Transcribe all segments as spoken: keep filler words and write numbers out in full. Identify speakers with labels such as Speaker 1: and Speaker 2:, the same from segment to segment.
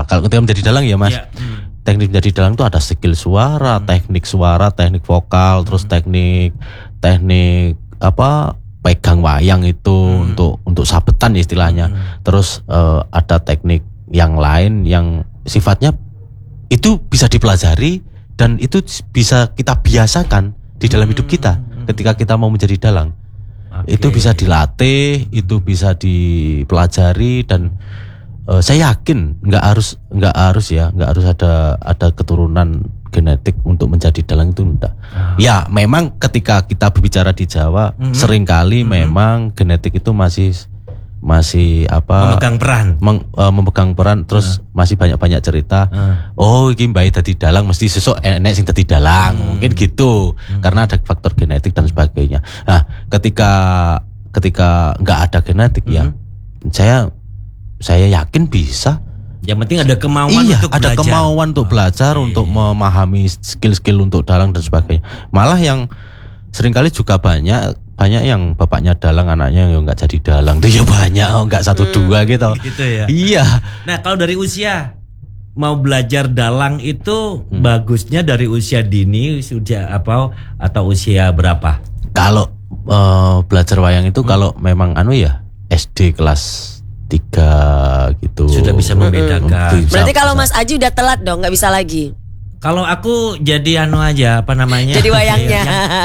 Speaker 1: kalau ketika menjadi dalang ya Mas.
Speaker 2: Ya. Hmm.
Speaker 1: Teknik menjadi dalang itu ada skill suara, hmm. teknik suara, teknik vokal, hmm. terus teknik teknik apa pegang wayang itu hmm. untuk untuk sabetan istilahnya. Hmm. Terus uh, ada teknik yang lain yang sifatnya itu bisa dipelajari dan itu bisa kita biasakan di dalam hidup kita ketika kita mau menjadi dalang. Okay. Itu bisa dilatih, itu bisa dipelajari dan uh, saya yakin nggak harus nggak harus ya nggak harus ada ada keturunan genetik untuk menjadi dalang itu enggak. Ah. Ya memang ketika kita berbicara di Jawa mm-hmm. seringkali mm-hmm. memang genetik itu masih masih apa
Speaker 2: memegang peran
Speaker 1: meng, uh, memegang peran terus uh. masih banyak-banyak cerita uh. oh ini bayi dadi dalang mesti sesuk enek sing dadi dalang hmm. mungkin gitu hmm. karena ada faktor genetik dan sebagainya. Nah ketika ketika nggak ada genetik hmm. ya saya saya yakin bisa.
Speaker 2: Yang penting ada kemauan
Speaker 1: iya,
Speaker 2: untuk
Speaker 1: ada
Speaker 2: belajar.
Speaker 1: kemauan untuk belajar okay. untuk memahami skill-skill untuk dalang dan sebagainya. Malah yang seringkali juga banyak banyak yang bapaknya dalang, anaknya yang nggak jadi dalang tuh ya banyak, oh, nggak satu hmm, dua gitu.
Speaker 2: Gitu ya.
Speaker 1: Iya.
Speaker 2: Nah kalau dari usia mau belajar dalang itu hmm. bagusnya dari usia dini, usia apa atau usia berapa?
Speaker 1: Kalau uh, belajar wayang itu hmm. kalau memang anu ya S D kelas tiga gitu.
Speaker 2: Sudah bisa membedakan. Hmm.
Speaker 3: Berarti kalau Mas Aji udah telat dong, nggak bisa lagi.
Speaker 2: Kalau aku jadi anu aja apa namanya?
Speaker 3: Jadi wayangnya.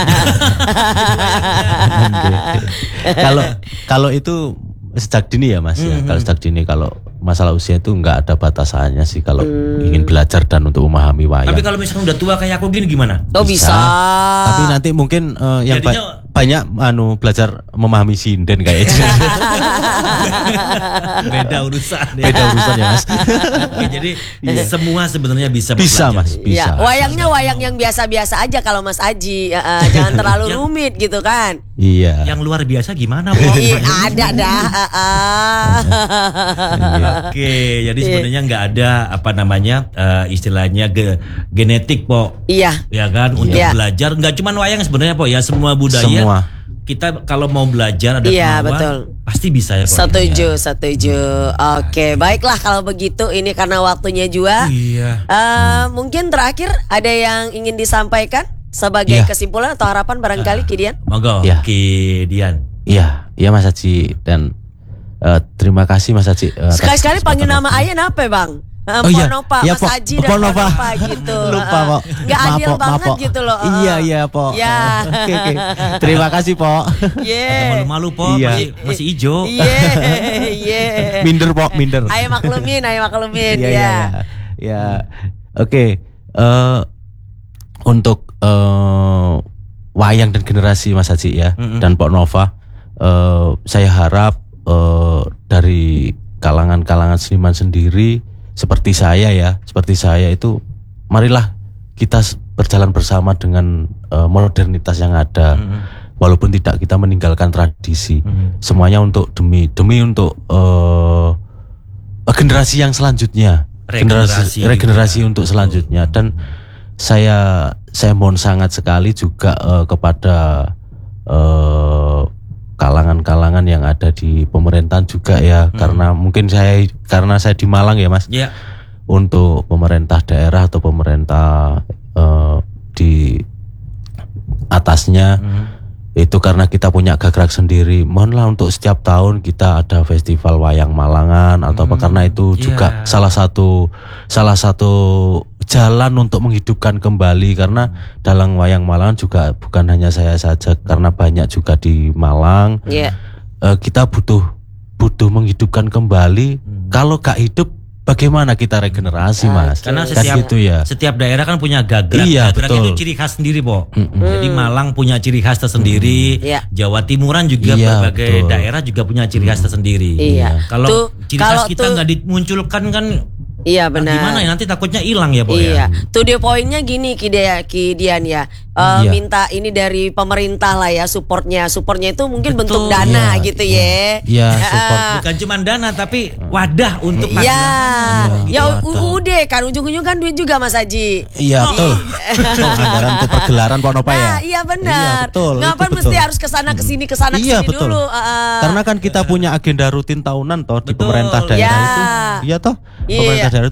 Speaker 1: Kalau kalau itu sejak dini ya Mas ya. Mm-hmm. Kalau sejak dini kalau masalah usia itu nggak ada batasannya sih kalau mm. ingin belajar dan untuk memahami wayang.
Speaker 2: Tapi kalau misalnya udah tua kayak aku gini gimana?
Speaker 3: Oh bisa. bisa.
Speaker 1: Tapi nanti mungkin uh, yang Jadinya, ba- banyak anu belajar memahami sinden kayaknya.
Speaker 2: Beda urusan. Ya.
Speaker 1: Beda urusan ya Mas.
Speaker 2: Oke, jadi yeah. semua sebenarnya bisa.
Speaker 1: Bisa Mas, bisa.
Speaker 3: Ya, wayangnya wayang yang biasa-biasa aja kalau Mas Aji, uh, uh, jangan terlalu yang, rumit gitu kan?
Speaker 1: Iya.
Speaker 2: Yang luar biasa gimana Pok?
Speaker 3: Iya ada dah. Uh, uh.
Speaker 2: Oke, jadi sebenarnya nggak ada apa namanya uh, istilahnya ge- genetik Pok.
Speaker 3: Iya.
Speaker 2: Ya kan untuk
Speaker 3: iya.
Speaker 2: belajar nggak cuma wayang sebenarnya Pok ya semua budaya.
Speaker 1: Semua.
Speaker 2: Kita kalau mau belajar ada
Speaker 3: iya,
Speaker 2: kemauan
Speaker 3: betul.
Speaker 2: pasti bisa ya Pok.
Speaker 3: Setuju, ya. setuju. Oke, baiklah kalau begitu ini karena waktunya juga.
Speaker 2: Iya.
Speaker 3: Uh, hmm. Mungkin terakhir ada yang ingin disampaikan sebagai ya. kesimpulan atau harapan barangkali uh, Kidian?
Speaker 2: Monggo,
Speaker 1: ya.
Speaker 2: Kidian.
Speaker 1: Iya, iya Mas Haji dan uh, terima kasih Mas Haji. Uh,
Speaker 3: Sekali-sekali panggil nama Ayen apa Bang? Uh,
Speaker 1: oh iya,
Speaker 3: Ponopa,
Speaker 1: ya,
Speaker 3: Mas Haji dan
Speaker 1: Ponopa
Speaker 3: gitu.
Speaker 1: Lupa Pok.
Speaker 3: Gak adil
Speaker 1: po,
Speaker 3: banget
Speaker 1: po.
Speaker 3: gitu loh. Uh.
Speaker 1: Iya iya Pok.
Speaker 3: Ya.
Speaker 1: Oke oke. Terima kasih Pok.
Speaker 2: Yeah. Malu-malu Pok,
Speaker 1: iya.
Speaker 2: masih, masih hijau.
Speaker 3: Iya, iya.
Speaker 1: Minder Pok, minder.
Speaker 3: Ayo maklumin, ayo maklumin.
Speaker 1: Iya
Speaker 3: ya.
Speaker 1: iya. Ya. Oke. Uh, untuk uh, wayang dan generasi Mas Haji ya mm-hmm. dan Pok Nova, uh, saya harap uh, dari kalangan-kalangan seniman sendiri seperti saya ya, seperti saya itu marilah kita berjalan bersama dengan uh, modernitas yang ada. Mm-hmm. Walaupun tidak kita meninggalkan tradisi. Mm-hmm. Semuanya untuk demi demi untuk uh, generasi yang selanjutnya,
Speaker 2: regenerasi
Speaker 1: generasi regenerasi gitu. Untuk selanjutnya dan saya saya mohon sangat sekali juga uh, kepada uh, kalangan-kalangan yang ada di pemerintahan juga ya hmm. karena mungkin saya karena saya di Malang ya Mas
Speaker 2: yeah.
Speaker 1: untuk pemerintah daerah atau pemerintah uh, di atasnya hmm. itu karena kita punya gerak sendiri mohonlah untuk setiap tahun kita ada festival wayang Malangan atau apa hmm. karena itu yeah. juga salah satu salah satu jalan untuk menghidupkan kembali karena hmm. dalang wayang Malang juga bukan hanya saya saja karena banyak juga di Malang.
Speaker 3: Yeah.
Speaker 1: Uh, kita butuh butuh menghidupkan kembali. Hmm. Kalau gak hidup bagaimana kita regenerasi ah, Mas?
Speaker 2: Karena setiap
Speaker 1: gitu ya.
Speaker 2: setiap daerah kan punya gagrag.
Speaker 1: Iya,
Speaker 2: gagrag
Speaker 1: betul.
Speaker 2: Itu ciri khas sendiri Pok.
Speaker 1: Mm-mm.
Speaker 2: Jadi Malang punya ciri khas tersendiri.
Speaker 3: Mm. Yeah.
Speaker 2: Jawa Timuran juga
Speaker 1: iya,
Speaker 2: berbagai
Speaker 1: betul.
Speaker 2: daerah juga punya ciri khas tersendiri.
Speaker 3: Iya.
Speaker 2: Kalau
Speaker 3: tuh,
Speaker 2: ciri
Speaker 3: kalau
Speaker 2: khas kita nggak dimunculkan kan.
Speaker 3: Iya benar.
Speaker 2: Gimana ya nanti takutnya hilang ya Pok
Speaker 3: iya.
Speaker 2: ya.
Speaker 3: To the pointnya gini Kidian, Kidian ya. Uh,
Speaker 1: iya.
Speaker 3: Minta ini dari pemerintah lah ya supportnya. Supportnya itu mungkin bentuk
Speaker 2: Betul.
Speaker 3: dana
Speaker 1: Iya,
Speaker 3: gitu
Speaker 1: iya.
Speaker 3: ya.
Speaker 1: Iya support.
Speaker 2: Bukan cuma dana tapi wadah untuk
Speaker 3: Iya.
Speaker 2: masyarakat.
Speaker 3: Ya U U D kan ujung-ujung kan duit juga Mas Haji.
Speaker 1: Iya betul. Anggaran untuk pergelaran Pok Nova ya.
Speaker 3: Nah, iya benar.
Speaker 1: Iya, betul.
Speaker 3: Ngapain
Speaker 1: Itu
Speaker 3: mesti
Speaker 1: betul.
Speaker 3: harus kesana kesini kesana kesini
Speaker 1: Iya betul.
Speaker 3: dulu. Uh,
Speaker 1: Karena kan kita punya agenda rutin tahunan toh di
Speaker 2: Betul.
Speaker 1: pemerintah daerah
Speaker 3: Ya.
Speaker 1: itu. Iya toh.
Speaker 3: Iya.
Speaker 1: Pemerintah daerah